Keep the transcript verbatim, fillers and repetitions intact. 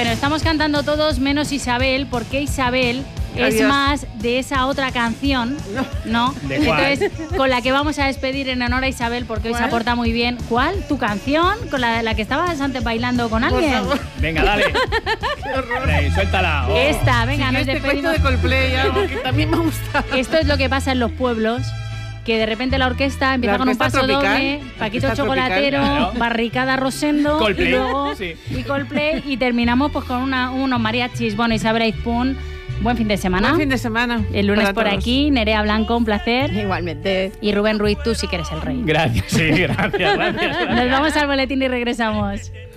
Bueno, estamos cantando todos menos Isabel, porque Isabel es Adiós. más de esa otra canción, ¿no? ¿De cuál? Entonces, con la que vamos a despedir en honor a Isabel, porque hoy se ¿Cuál? aporta muy bien. ¿Cuál? ¿Tu canción? ¿Con la, la que estabas antes bailando con Por alguien? favor. Venga, dale. Qué horror. Rey, suéltala. Oh. Esta, venga, Sí, nos este cuento despedimos. de Coldplay, algo que también me gusta. Esto es lo que pasa en los pueblos, que de repente la orquesta empieza La con un orquesta paso tropical, doble, la Paquito orquesta Chocolatero, tropical, claro. Barricada Rosendo Coldplay, y luego sí. y Coldplay y terminamos pues con una, unos mariachis. Bueno, Isabel Aizpún, buen fin de semana. Buen fin de semana. El lunes para por todos. aquí, Nerea Blanco, un placer. Igualmente. Y Rubén Ruiz, tú sí que eres el rey. Gracias, sí, gracias, gracias. gracias. Nos vamos al boletín y regresamos.